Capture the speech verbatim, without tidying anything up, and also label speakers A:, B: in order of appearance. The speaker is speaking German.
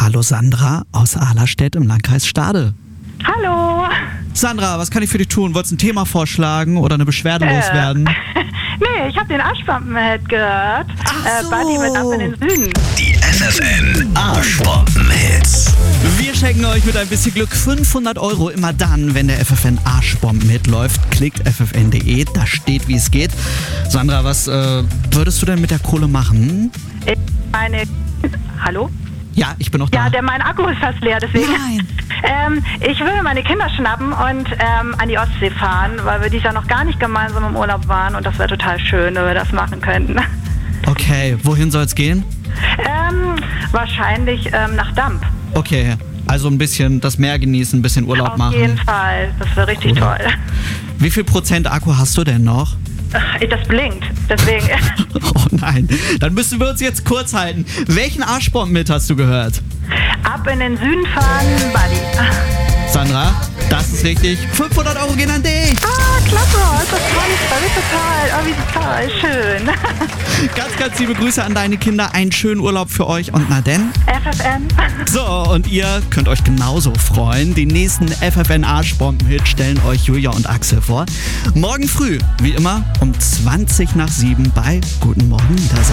A: Hallo Sandra aus Ahlerstedt im Landkreis Stade.
B: Hallo.
A: Sandra, was kann ich für dich tun? Wolltest du ein Thema vorschlagen oder eine Beschwerde
B: Äh.
A: loswerden?
B: Nee, ich habe den Arschbomben-Hit gehört.
A: Ach
B: Äh,
A: so.
B: Buddy mit Ab in den Süden.
C: Die F F N Arschbomben-Hits.
A: Wir schenken euch mit ein bisschen Glück fünfhundert Euro immer dann, wenn der F F N Arschbomben-Hit läuft. Klickt f f n punkt d e, da steht, wie es geht. Sandra, was äh, würdest du denn mit der Kohle machen?
B: Ich meine... Hallo?
A: Ja, ich bin noch da.
B: Ja, der, mein Akku ist fast leer, deswegen.
A: Nein.
B: Ähm, ich würde meine Kinder schnappen und ähm, an die Ostsee fahren, weil wir dieses Jahr noch gar nicht gemeinsam im Urlaub waren und das wäre total schön, wenn wir das machen könnten.
A: Okay, wohin soll es gehen?
B: Ähm, wahrscheinlich ähm, nach Damp.
A: Okay, also ein bisschen das Meer genießen, ein bisschen Urlaub
B: Auf
A: machen.
B: jeden Fall, das wäre richtig
A: Cool.
B: toll.
A: Wie viel Prozent Akku hast du denn noch?
B: Ach, Das blinkt, deswegen.
A: Oh nein, dann müssen wir uns jetzt kurz halten. Welchen Arschbomben-Hit hast du gehört?
B: Ab in den Süden fahren, Buddy.
A: Sandra, das ist richtig. fünfhundert Euro gehen an dich.
B: Ah, klasse, ist das toll, das ist total, oh, wie toll, schön.
A: Ganz, ganz liebe Grüße an deine Kinder. Einen schönen Urlaub für euch und na denn.
B: F F N.
A: So, und ihr könnt euch genauso freuen. Die nächsten F F N Arschbomben-Hit stellen euch Julia und Axel vor. Morgen früh, wie immer, um zwanzig nach sieben bei Guten Morgen Niedersachsen.